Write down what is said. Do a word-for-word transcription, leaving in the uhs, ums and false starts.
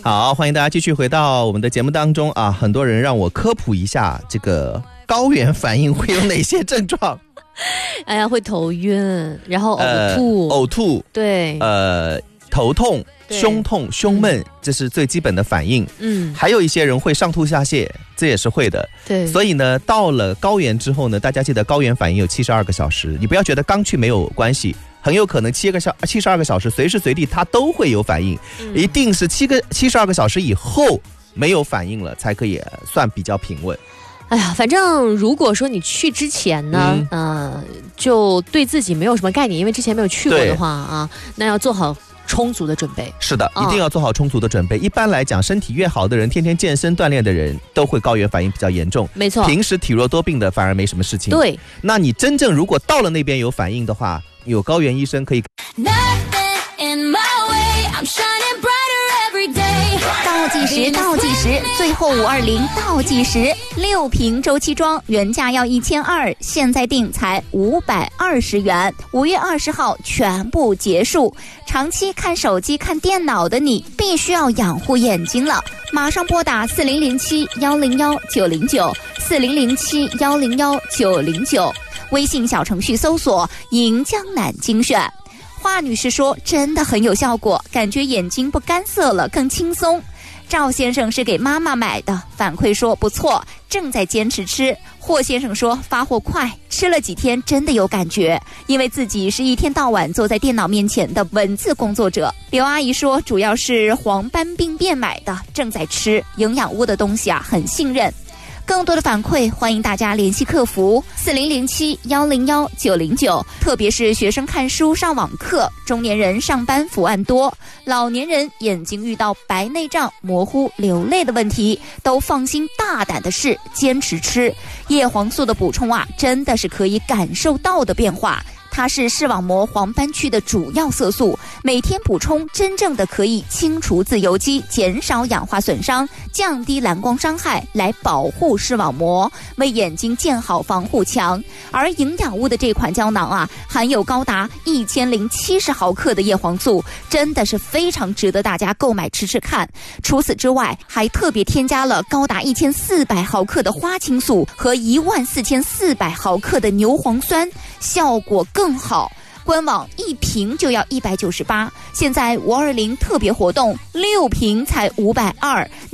好，欢迎大家继续回到我们的节目当中啊！很多人让我科普一下这个高原反应会有哪些症状。 哎呀，会头晕，然后呕吐， 呃、呕吐， 对， 呃，头痛、胸痛、胸闷，这是最基本的反应。嗯，还有一些人会上吐下泻，这也是会的。 对， 所以呢，到了高原之后呢，大家记得高原反应有七十二个小时，你不要觉得刚去没有关系。很有可能七个小七十二个小时，随时随地它都会有反应，嗯、一定是七个七十二个小时以后没有反应了，才可以算比较平稳。 哎呀，反正如果说你去之前呢，嗯、呃，就对自己没有什么概念，因为之前没有去过的话啊，那要做好充足的准备。 是的，一定要做好充足的准备。哦、一般来讲，身体越好的人，天天健身锻炼的人，都会高原反应比较严重。 没错， 平时体弱多病的反而没什么事情。 对， 那你真正如果到了那边有反应的话，有高原医生可以。 倒计时，倒计时，最后五二零倒计时，六瓶周期装原价要一千二，现在定才五百二十元。五月二十号全部结束。长期看手机、看电脑的你，必须要养护眼睛了。马上拨打四零零七幺零幺九零九，四零零七幺零幺九零九，微信小程序搜索“银江南精选”。华女士说，真的很有效果，感觉眼睛不干涩了，更轻松。赵先生是给妈妈买的，反馈说不错，正在坚持吃。霍先生说发货快，吃了几天真的有感觉，因为自己是一天到晚坐在电脑面前的文字工作者。刘阿姨说主要是黄斑病变买的，正在吃，营养屋的东西啊很信任。更多的反馈，欢迎大家联系客服四零零七幺零幺九零九。特别是学生看书上网课，中年人上班伏案多，老年人眼睛遇到白内障、模糊、流泪的问题，都放心大胆的试，坚持吃叶黄素的补充啊，真的是可以感受到的变化。它是视网膜黄斑区的主要色素，每天补充真正的可以清除自由基，减少氧化损伤，降低蓝光伤害，来保护视网膜，为眼睛建好防护墙。而营养屋的这款胶囊啊，含有高达一千零七十毫克的叶黄素，真的是非常值得大家购买吃吃看。除此之外，还特别添加了高达一千四百毫克的花青素和一万四千四百毫克的牛磺酸，效果更更好。官网一瓶就要一百九十八，现在五二零特别活动，六瓶才五百二。